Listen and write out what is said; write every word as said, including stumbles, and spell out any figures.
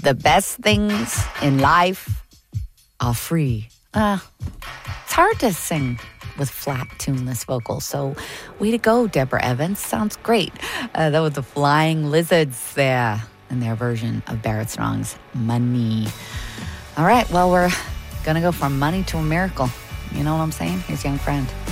The best things in life are free. Uh, it's hard to sing with flat, tuneless vocals. So way to go, Deborah Evans. Sounds great. Uh, that was the Flying Lizards there in their version of Barrett Strong's Money. All right, well, we're going to go from money to a miracle. You know what I'm saying? Here's Young Friend.